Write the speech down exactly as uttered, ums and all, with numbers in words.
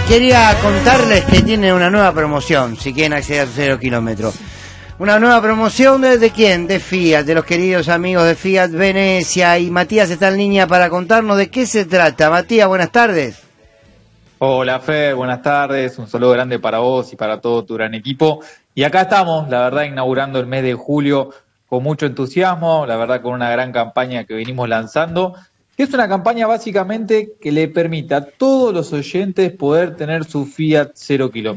quería contarles que tiene una nueva promoción, si quieren acceder a su cero kilómetro. Una nueva promoción de, ¿de quién? De Fiat, de los queridos amigos de Fiat Venecia. Y Matías está en línea para contarnos de qué se trata. Matías, buenas tardes. Hola Fer, buenas tardes. Un saludo grande para vos y para todo tu gran equipo. Y acá estamos, la verdad, inaugurando el mes de julio con mucho entusiasmo, la verdad con una gran campaña que venimos lanzando, que es una campaña básicamente que le permite a todos los oyentes poder tener su Fiat cero kilómetros.